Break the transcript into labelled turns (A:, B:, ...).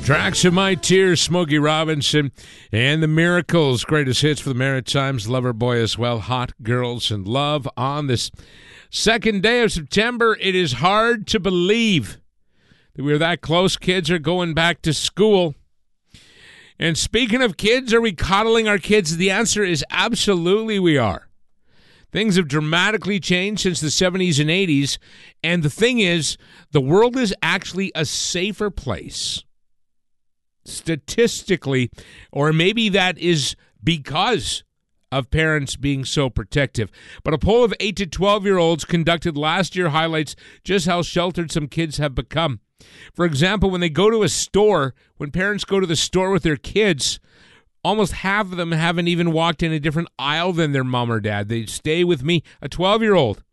A: Tracks of My Tears, Smokey Robinson, and the Miracles. Greatest hits for the Maritimes, Loverboy as well, Hot Girls and Love. On this second day of September, it is hard to believe that we're that close. Kids are going back to school. And speaking of kids, are we coddling our kids? The answer is absolutely we are. Things have dramatically changed since the 70s and 80s, and the thing is, the world is actually a safer place. Statistically, or maybe that is because of parents being so protective. But a poll of 8 to 12-year-olds conducted last year highlights just how sheltered some kids have become. For example, when they go to a store, when parents go to the store with their kids, almost half of them haven't even walked in a different aisle than their mom or dad. They stay with me. A 12-year-old